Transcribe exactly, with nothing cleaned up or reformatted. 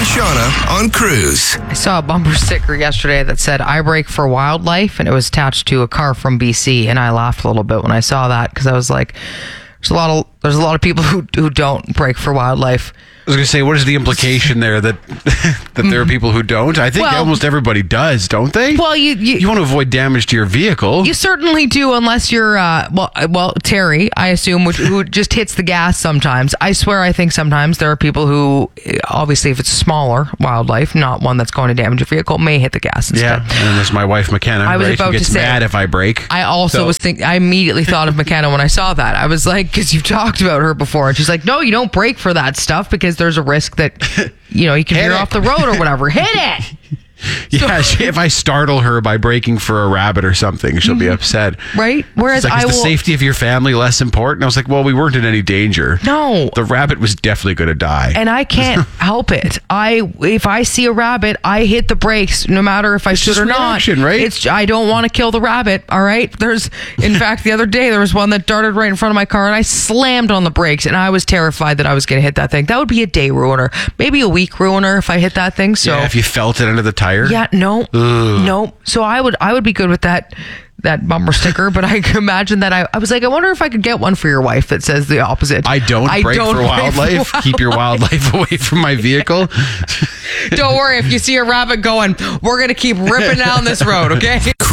and Shauna on Cruise. I saw a bumper sticker yesterday that said, I brake for wildlife, and it was attached to a car from B C, and I laughed a little bit when I saw that, because I was like, there's a lot of there's a lot of people who, who don't brake for wildlife. I was going to say, what is the implication there that that there are people who don't? I think Well- almost everybody does, don't they? Well, you you, You want to avoid damage to your vehicle. you certainly do, unless you're uh, well uh, well Terry, I assume, which, who just hits the gas sometimes. I swear, I think sometimes there are people who, uh, obviously, if it's smaller wildlife, not one that's going to damage your vehicle, may hit the gas instead. Yeah, and then there's my wife McKenna, I was right? about Who to gets say- mad if I brake. I also So- was thinking, I immediately thought of McKenna when I saw that. I was like, because you've talked about her before. And she's like, no, you don't brake for that stuff because there's a risk that, you know, you can Hit veer it. off the road or whatever. Hit it! Yeah, she, if I startle her by braking for a rabbit or something, she'll be upset. Right? Whereas It's like, I is the will. safety of your family less important? I was like, well, we weren't in any danger. No. The rabbit was definitely going to die. And I can't help it. I if I see a rabbit, I hit the brakes, no matter if I should just or not. reaction, right? It's I don't want to kill the rabbit. All right. There's, in fact, the other day there was one that darted right in front of my car, and I slammed on the brakes, and I was terrified that I was going to hit that thing. That would be a day ruiner, maybe a week ruiner if I hit that thing. So yeah, if you felt it under the tire. yeah, no, no. So I would I would be good with that. That bumper sticker, but I can imagine that I, I was like, I wonder if I could get one for your wife that says the opposite. I don't brake for wildlife. Keep your wildlife away from my vehicle. Don't worry, if you see a rabbit going, we're going to keep ripping down this road, okay?